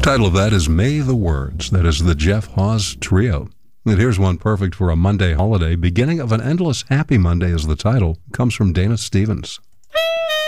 Title of that is May the Words. That is the Jeff Hawes Trio. And here's one perfect for a Monday holiday. Beginning of an Endless Happy Monday is the title. Comes from Dana Stevens.